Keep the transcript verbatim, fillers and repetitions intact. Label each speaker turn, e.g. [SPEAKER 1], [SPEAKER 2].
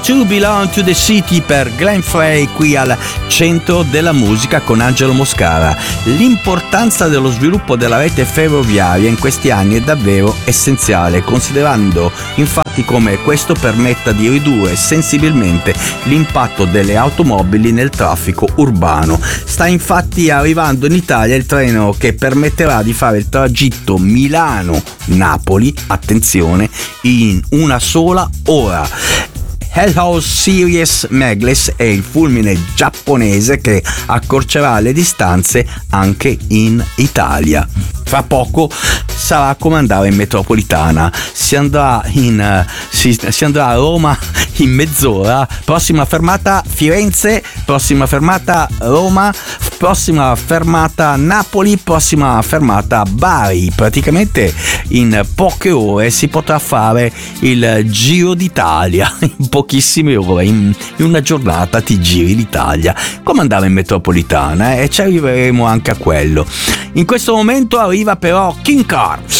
[SPEAKER 1] To Belong to the City per Glenn Frey qui al centro della musica con Angelo Moscara. L'importanza dello sviluppo della rete ferroviaria in questi anni è davvero essenziale, considerando infatti come questo permetta di ridurre sensibilmente l'impatto delle automobili nel traffico urbano. Sta infatti arrivando in Italia il treno che permetterà di fare il tragitto Milano-Napoli, attenzione, in una sola ora. Hellhouse Series Maglex è il fulmine giapponese che accorcerà le distanze anche in Italia. Fra poco sarà come andare in metropolitana, si andrà, in, si, si andrà a Roma in mezz'ora, prossima fermata Firenze, prossima fermata Roma, prossima fermata Napoli, prossima fermata Bari. Praticamente in poche ore si potrà fare il Giro d'Italia, in pochissime ore, in, in una giornata ti giri l'Italia, come andare in metropolitana, eh? E ci arriveremo anche a quello. In questo momento arriva però King Carr,